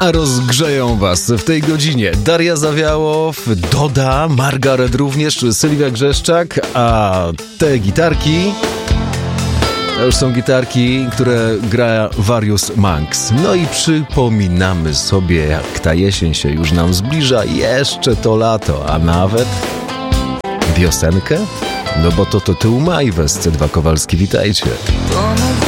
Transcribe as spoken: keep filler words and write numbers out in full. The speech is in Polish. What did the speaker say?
a rozgrzeją was w tej godzinie Daria Zawiałow, Doda, Margaret również, Sylwia Grzeszczak, a te gitarki to już są gitarki, które gra Various Monks. No i przypominamy sobie, jak ta jesień się już nam zbliża, jeszcze to lato, a nawet wiosenkę? No bo to to tył maj w S C dwa Kowalski, witajcie.